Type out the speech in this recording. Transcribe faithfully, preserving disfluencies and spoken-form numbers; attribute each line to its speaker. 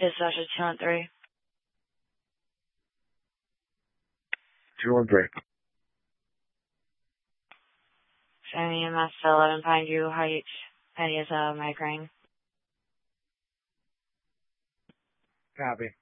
Speaker 1: Dispatcher two one three.
Speaker 2: two one three.
Speaker 1: Showing E M S to eleven Pineview Heights. Penny is a migraine.
Speaker 2: Copy.